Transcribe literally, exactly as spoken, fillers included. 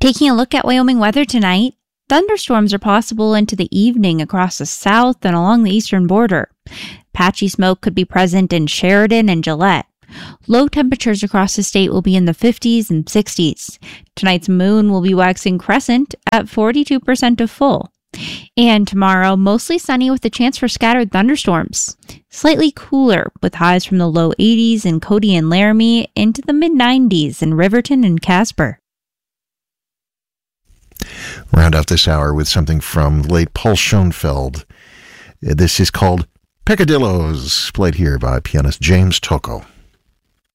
Taking a look at Wyoming weather tonight, thunderstorms are possible into the evening across the south and along the eastern border. Patchy smoke could be present in Sheridan and Gillette. Low temperatures across the state will be in the fifties and sixties. Tonight's moon will be waxing crescent at forty-two percent of full. And tomorrow, mostly sunny with a chance for scattered thunderstorms. Slightly cooler with highs from the low eighties in Cody and Laramie into the mid nineties in Riverton and Casper. Round out this hour with something from the late Paul Schoenfeld. This is called Peccadillos, played here by pianist James Tocco.